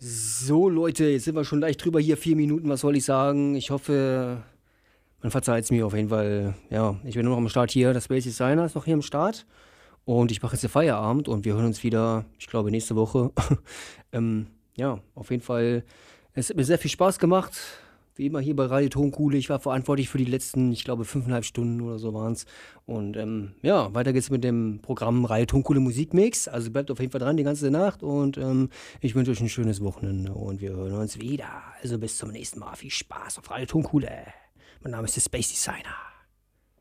So Leute, jetzt sind wir schon leicht drüber hier, 4 Minuten, was soll ich sagen? Ich hoffe, man verzeiht es mir auf jeden Fall. Ja, ich bin nur noch am Start hier. Das Space Designer ist noch hier am Start. Und ich mache jetzt den Feierabend und wir hören uns wieder, ich glaube, nächste Woche. Ja, auf jeden Fall. Es hat mir sehr viel Spaß gemacht. Wie immer hier bei Radio Tonkuhle. Ich war verantwortlich für die letzten, ich glaube, 5,5 Stunden oder so waren es. Und ja, weiter geht's mit dem Programm Radio Tonkuhle Musikmix. Also bleibt auf jeden Fall dran die ganze Nacht. Und ich wünsche euch ein schönes Wochenende. Und wir hören uns wieder. Also bis zum nächsten Mal. Viel Spaß auf Radio Tonkuhle. Mein Name ist der Space Designer.